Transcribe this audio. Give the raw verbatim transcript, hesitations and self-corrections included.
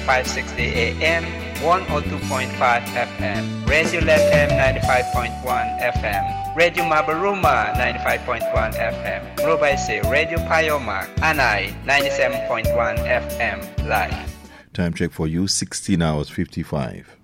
five sixty A M, one oh two point five F M, Radio Lethem ninety-five point one F M, Radio Mabaruma ninety-five point one F M, Robaise Radio Payomak, Anai ninety-seven point one F M live. Time check for you, sixteen hours fifty-five.